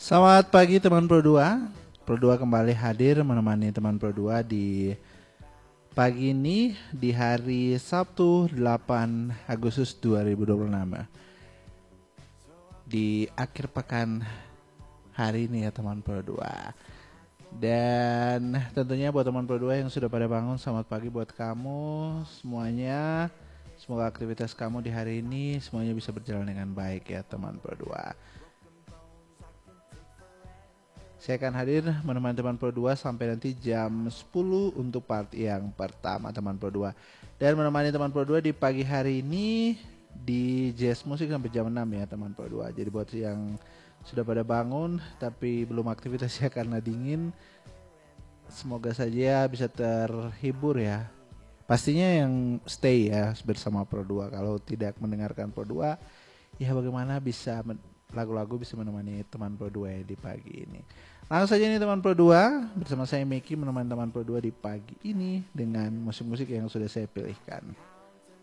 Selamat pagi teman Pro 2. Pro 2 kembali hadir menemani teman Pro 2 di pagi ini di hari Sabtu 8 Agustus 2026. Di akhir pekan hari ini ya teman Pro 2. Dan tentunya buat teman Pro 2 yang sudah pada bangun, selamat pagi buat kamu semuanya. Semoga aktivitas kamu di hari ini semuanya bisa berjalan dengan baik ya teman Pro 2. Saya akan hadir menemani teman Pro 2 sampai nanti jam 10 untuk part yang pertama teman Pro 2. Dan menemani teman Pro 2 di pagi hari ini di Jazz Musik sampai jam 6 ya teman Pro 2. Jadi buat yang sudah pada bangun tapi belum aktivitasnya karena dingin, semoga saja bisa terhibur ya. Pastinya yang stay ya bersama Pro 2. Kalau tidak mendengarkan Pro 2, ya bagaimana bisa lagu-lagu bisa menemani teman Pro 2 di pagi ini. Langsung saja nih teman Pro 2, bersama saya Meki menemani teman Pro 2 di pagi ini dengan musik-musik yang sudah saya pilihkan.